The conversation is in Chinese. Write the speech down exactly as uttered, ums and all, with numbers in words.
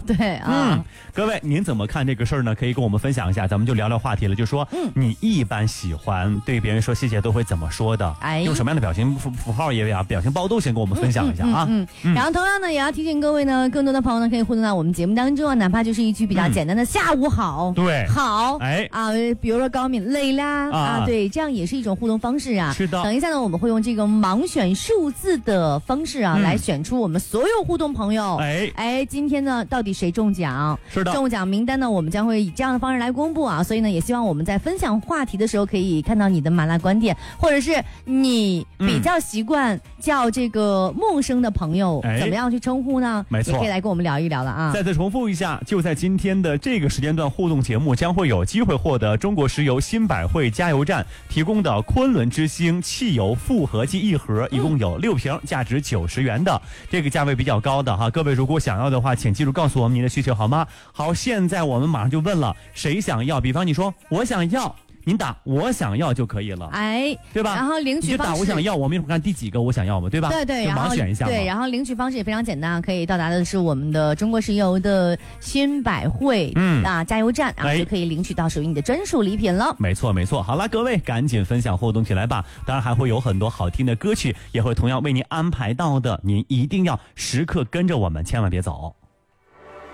对啊、 嗯，各位您怎么看这个事儿呢？可以跟我们分享一下，咱们就聊聊话题了。就说，嗯，你一般喜欢对别人说谢谢都会怎么说的？哎，用什么样的表情符符号也呀，表情包都先跟我们分享一下啊。 嗯嗯嗯嗯、然后同样呢，也要提醒各位呢，更多的朋友呢可以互动到我们节目当中啊，哪怕就是一句比较简单的下午好， 嗯、对， 好， 哎啊，比如说高敏累啦啊, 啊，对，这样也是一种互动方式啊。 是的。 等一下呢，我们会用这个盲选数字的方式啊，嗯、来选出我们所有互动朋友。哎哎，今天呢，到底谁中奖？ 是的。 中奖名单呢，我们将会以这样的方式来公布啊。所以呢，也希望我们在分享话题的时候，可以看到你的麻辣观点，或者是你比较习惯叫这个陌生的朋友、嗯、怎么样去称呼呢？ 没错， 也可以来跟我们聊一聊了啊。 再次重复一下，就在今天的这个时间段，互动节目将会有机会获得中国石油新百汇加油站提供的昆仑之星汽油复合剂一盒，一共有六瓶，价值九十元的，这个价位比较高的哈。各位如果想要的话，请记住告诉我们您的需求好吗？好，现在我们马上就问了，谁想要？比方你说我想要。您打我想要就可以了， 哎， 对吧？ 然后领取方式， 你就打我想要，我们一会儿看第几个我想要嘛，对吧？ 对对， 就盲选一下嘛。 对，然后领取方式也非常简单，可以到达的是我们的中国石油的新百汇嗯啊加油站啊，就可以领取到属于你的专属礼品了。 没错没错，好了，各位赶紧分享互动起来吧！当然还会有很多好听的歌曲，也会同样为您安排到的，您一定要时刻跟着我们，千万别走。